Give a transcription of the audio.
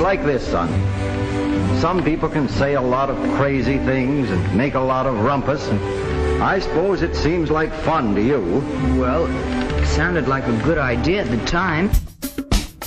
like this, son. Some people can say a lot of crazy things and make a lot of rumpus, and I suppose it seems like fun to you. Well, it sounded like a good idea at the time.